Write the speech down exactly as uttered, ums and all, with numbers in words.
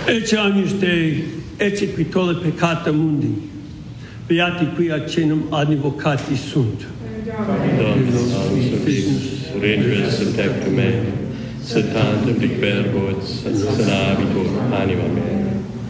Ecce agnus Dei, ecce qui tolle peccata mundi, beati qui acenum advocati sunt. Dominus auxilius, regis in tectum mea, sed tantum dic verbum et sanabitur anima mea.